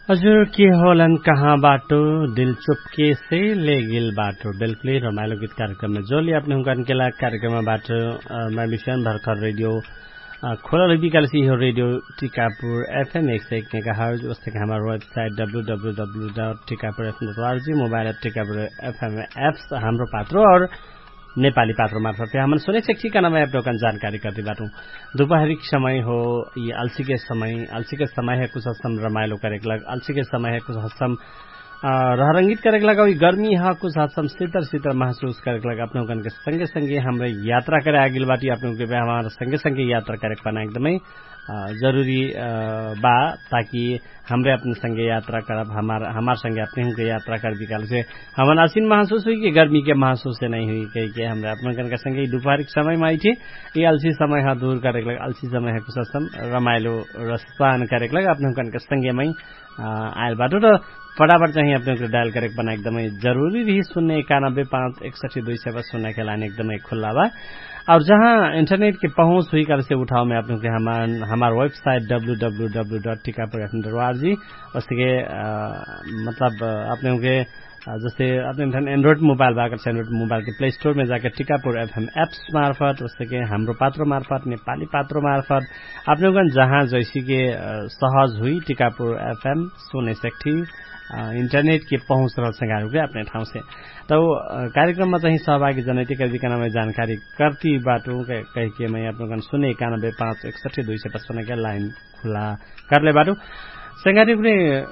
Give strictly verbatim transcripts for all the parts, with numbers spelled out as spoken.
हजुर के होलन कहाँ बाटो दिल चुपके से ले गिल बाटो बिल्कुल रमाइलो गीत कार्यक्रम में जोली अपने हुकन के ला कार्यक्रम बाटो मैं विषय भरकर रेडियो खोला रही कल सी हो रेडियो टिकापुर एफएम एक सौ एक मेगाहर्ट्ज उससे हमारा website W W W dot Tikapur FM dot ORG mobile app Tikapur FM apps हाम्रो पात्रो और नेपाली पात्रो मार्फत हमन सुने से ठिकाना में आपको जानकारी करती बाटू दोपहरी समय हो ये अलसी के समय अलसी के समय है कुछ हसम रमाइलो करे लग अलसी के समय है कुछ हसम रहरंगित करे लगा गर्मी हा कुछ हसम शीतल शीतल महसूस करे लगा अपने कन के संगे संगे हमरे यात्रा करे आगिल बाटी अपने के हमारा संगे संगे यात्रा करे पाना एकदमै जरूरी बा ताकि हमरे अपने संगे यात्रा करब हमार हमार संगे अपने हम के यात्रा कर बिकाल से हमन आसीन महसूस हुई कि गर्मी के महसूस से नहीं हुई कही के हमरे अपने कन के संगे दोपहर के समय में आई थी ये अलसी समय हा दूर करे लगा अलसी समय है कुछ सम रमाइलो रसपान करे लगा अपने कन के संगे में आयल बाटो तो फटाफट चाहिए अपने को डायल करे बना एकदमै जरूरी रही सुनने इक्यानबे पाँच इकसठी दुई से बस सुनने के लाने एकदमै खुला बा और जहाँ इंटरनेट की पहुंच हुई कर से उठाओ में अपने के हमार हमार website W W W dot Tikapur FM dot ORG उसके मतलब अपने के जैसे अपने एंड्रॉइड मोबाइल बाकर एंड्रॉइड मोबाइल के प्ले स्टोर में जाकर टिकापुर एफएम एप्स मार्फत उससे के हाम्रो पात्रो मार्फत नेपाली पात्रो मार्फत अपने को जहाँ जैसी के सहज हुई टिकापुर एफएम सुने सकती इंटरनेट की पहुंच रह संगारू के अपने ठाउँ से तो कार्यक्रम में चाहिँ सहभागी जनैती कर्दिकना में जानकारी करती बाटो कह के मैं अपने कन सुने इक्यानबे पाँच इकसठी दुई से पचपन के लाइन खुला कर ले बाटो संगारी ने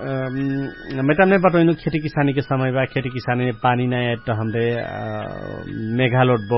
मेटा में बाटो इन खेती किसानी के समय बा खेती किसानी में पानी नहीं तो हमरे मेघा लोटबो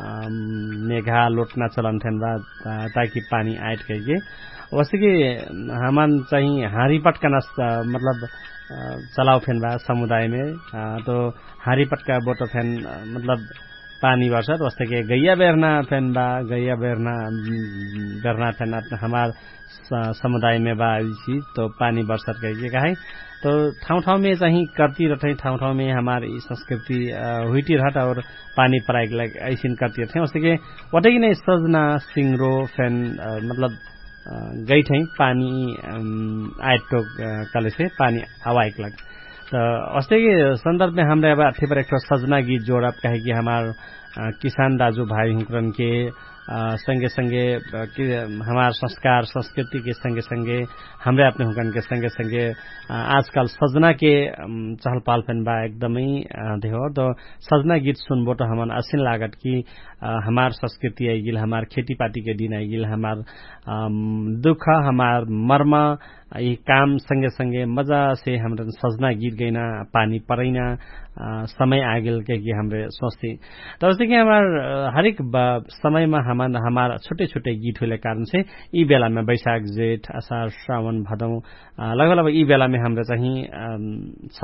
मेघा लोटना चलन थेन बा ताकि पानी आयत कह के वैसे कि हमान चाहिँ हारी पटकना मतलब चलाओ फेन बा समुदाय में तो हारी पटका बोटो फेन मतलब पानी वर्षत वस्ते के गैया बेरना फेन बा गैया बेरना बेरना फेन हमार समुदाय में बा इसी तो पानी वर्षत कह के तो ठाउँ ठाउँ में चाहिँ करती रहे ठाउँ ठाउँ में हमारी संस्कृति हुईटी रहता और पानी पराई लग ऐसी करती रहे वस्ते के वटे नहीं सजना सिंगरो फेन मतलब गई थे पानी आयटो कले से पानी हवाइक लग तो अस्ते के संदर्भ में हमरे अब अठे पर एक सजना गीत जोड़ब कहे कि हमार किसान दाजू भाई हुकरन के संगे संगे हमार संस्कार संस्कृति के संगे संगे हमरे अपने हुकन के संगे संगे आजकल सजना के चहल पहल फैन बा एकदमै देहो तो सजना गीत सुनबो तो हमन असिन लागत कि हमार संस्कृति आइगिल हमार खेती पाती के दिन आइगिल हमार दुख हमार मर्म ये काम संगे संगे मजा से हमरे सजना गीत गइना पानी परैना समय आगिल के कि हमरे सोचती तो जैसे कि हमार हरेक समय में हमार हमार छोटे छोटे गीत होले कारण से ई बेला में बैशाख जेठ आषाढ़ श्रावण भदौ लगभग लगभग ई बेला में हमरे चाहिँ